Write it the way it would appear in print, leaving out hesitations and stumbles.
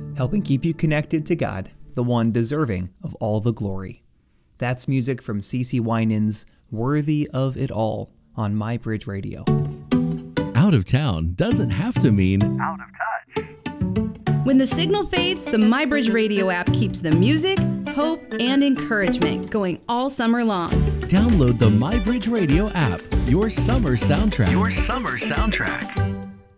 helping keep you connected to God, the one deserving of all the glory. That's music from CeCe Winans' Worthy of It All on My Bridge Radio. Out of town doesn't have to mean out of touch. When the signal fades, the MyBridge Radio app keeps the music, hope, and encouragement going all summer long. Download the MyBridge Radio app, your summer soundtrack. Your summer soundtrack.